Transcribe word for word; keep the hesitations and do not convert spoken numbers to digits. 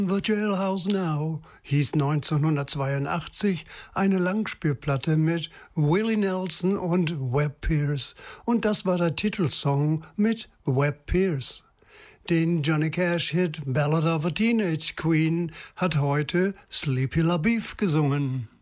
The Jailhouse Now hieß neunzehnhundertzweiundachtzig eine Langspielplatte mit Willie Nelson und Webb Pierce. Und das war der Titelsong mit Webb Pierce. Den Johnny Cash-Hit Ballad of a Teenage Queen hat heute Sleepy LaBeouf gesungen.